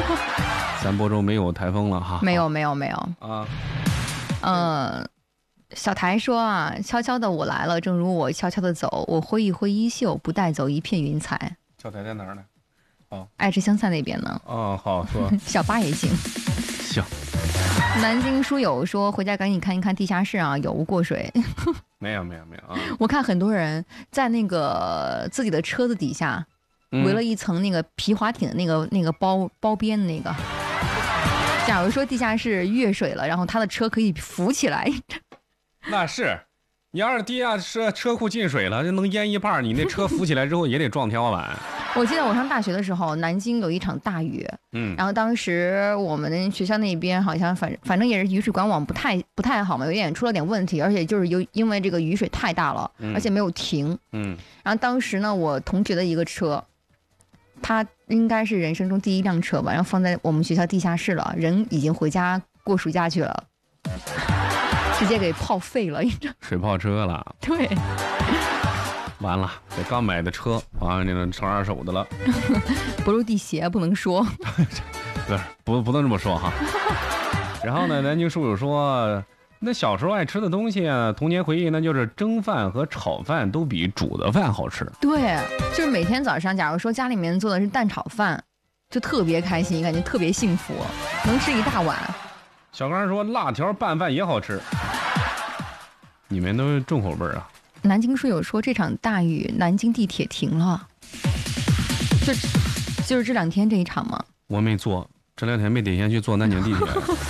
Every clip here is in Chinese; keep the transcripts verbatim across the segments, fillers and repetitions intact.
咱播州没有台风了哈？ 没有没有没有啊。 嗯，小台说啊，悄悄的我来了，正如我悄悄的走，我挥一挥衣袖，不带走一片云彩。 小台在哪儿呢？哦， 爱吃香菜那边呢。 哦，好说。 小八也行。 行。 南京书友说，回家赶紧看一看地下室啊，有无过水。 没有没有没有啊！ 我看很多人在那个自己的车子底下围了一层那个皮划艇的那个、嗯、那个包包边的那个。假如说地下室越水了，然后他的车可以浮起来。 那是，你要是地下室车库进水了，就能淹一半，你那车浮起来之后也得撞天花板。 我记得我上大学的时候，南京有一场大雨，嗯，然后当时我们学校那边好像反反正也是雨水管网不太不太好嘛，有点出了点问题，而且就是有因为这个雨水太大了，嗯、而且没有停，嗯，然后当时呢，我同学的一个车，他应该是人生中第一辆车吧，然后放在我们学校地下室了，人已经回家过暑假去了，直接给泡废了， 水泡车了， 对。 完了，这刚买的车啊，那个成二手的了。 不入地邪不能说， 不是不不能这么说哈。然后呢，南京书友说，那小时候爱吃的东西啊，童年回忆那就是蒸饭和炒饭都比煮的饭好吃。 对，就是每天早上，假如说家里面做的是蛋炒饭，就特别开心，感觉特别幸福，能吃一大碗。 小刚说辣条拌饭也好吃，你们都是重口味啊。 南京书友说，这场大雨，南京地铁停了，就就是这两天这一场吗？ 我没坐，这两天没得闲去坐南京地铁。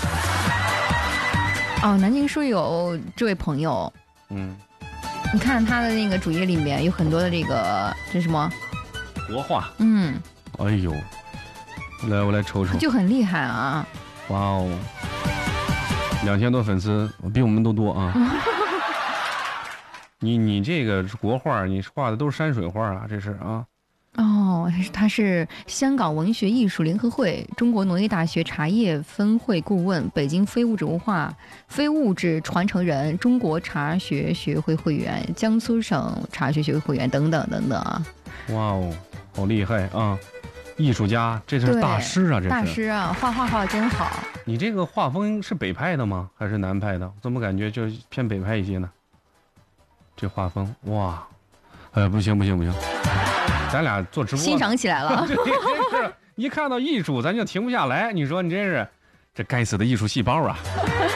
哦，南京书友这位朋友，嗯，你看他的那个主页里面有很多的这个这什么国画， 嗯， 哎呦，来我来瞅瞅， 就很厉害啊！ 哇哦，两千多粉丝，比我们都多啊。你你这个国画，你画的都是山水画啊，这是啊。 哦，他是香港文学艺术联合会、中国农业大学茶叶分会顾问、北京非物质文化、非物质传承人、中国茶学学会会员、江苏省茶学学会会员等等等等啊。 哇哦，好厉害啊！艺术家，这是大师啊，这是大师啊，画画画的真好。 你这个画风是北派的吗？还是南派的？怎么感觉就偏北派一些呢？这画风哇，哎不行不行不行，咱俩做直播欣赏起来了。 这真是一看到艺术咱就停不下来，你说你真是这该死的艺术细胞啊！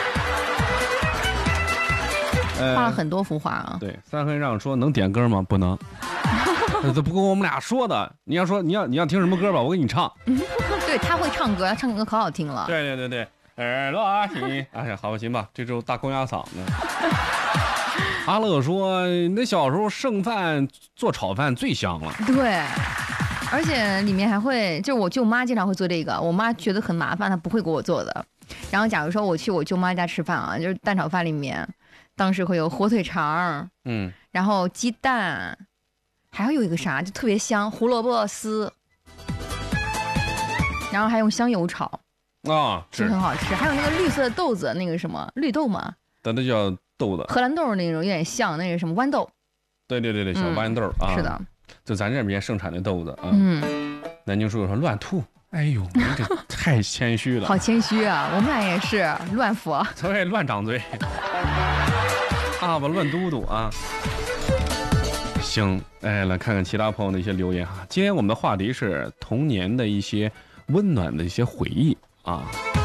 画了很多幅画啊。 对，三横让说能点歌吗？不能。这不跟我们俩说的，你要说你要你要听什么歌吧，我给你唱。 对，他会唱歌，他唱歌可好听了。 对对对对，耳朵啊行，哎呀好行吧，这周大公鸭嗓子。阿乐说：“那小时候剩饭做炒饭最香了。” 对，而且里面还会，就我舅妈经常会做这个，我妈觉得很麻烦，她不会给我做的。然后假如说我去我舅妈家吃饭啊，就是蛋炒饭里面，当时会有火腿肠，嗯，然后鸡蛋，还会有一个啥，就特别香，胡萝卜丝，然后还用香油炒， 啊， 是很好吃。还有那个绿色的豆子，那个什么绿豆嘛， 但那叫。豆子， 荷兰豆那种有点像那个什么豌豆， 对对对对，小豌豆、嗯、啊， 是的， 就咱这边盛产的豆子啊。嗯，南京书友说乱吐，哎呦，你这太谦虚了， 好谦虚啊，我们俩也是乱佛， 对，乱长嘴，阿巴乱嘟嘟啊。行，哎，来看看其他朋友的一些留言哈。今天我们的话题是童年的一些温暖的一些回忆啊。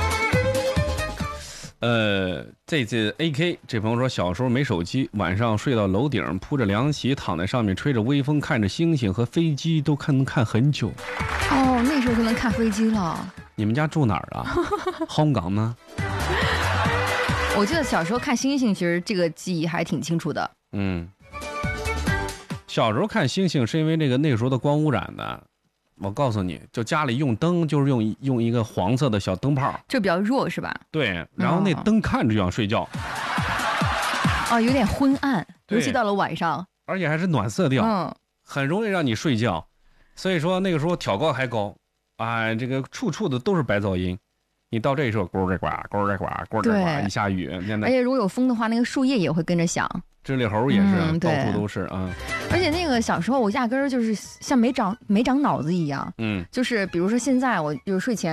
呃，这次 A K 这朋友说，小时候没手机，晚上睡到楼顶，铺着凉席，躺在上面，吹着微风，看着星星和飞机，都看能看很久。 哦，那时候就能看飞机了。 你们家住哪儿啊？香港呢？ 我记得小时候看星星，其实这个记忆还挺清楚的。 嗯，小时候看星星是因为那个那个时候的光污染的。我告诉你，就家里用灯就是用用一个黄色的小灯泡， 就比较弱是吧？ 对，然后那灯看着就想睡觉。 哦，有点昏暗，尤其到了晚上， 而且还是暖色调，嗯，很容易让你睡觉。所以说那个时候挑高还高，啊，这个处处的都是白噪音。你到这时候，咕儿呱呱，咕儿呱呱，咕儿呱，一下雨， 而且如果有风的话，那个树叶也会跟着响。 知了猴也是、嗯、到处都是啊。 而且那个小时候我压根儿就是像没长没长脑子一样，嗯，就是比如说现在我就是睡前